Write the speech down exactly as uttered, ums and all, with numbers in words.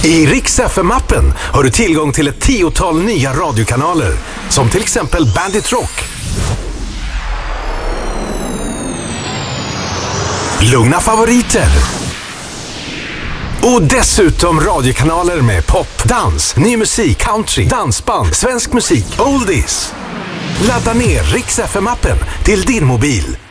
I Rix F M-appen har du tillgång till ett tiotal nya radiokanaler, som till exempel Bandit Rock, Lugna favoriter och dessutom radiokanaler med pop, dans, ny musik, country, dansband, svensk musik, oldies. Ladda ner Rix F M-appen till din mobil